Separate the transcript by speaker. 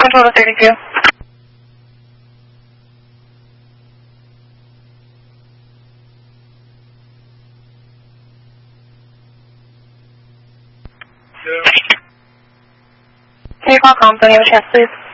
Speaker 1: control to 32. Can you call Compton? You have a chance, please.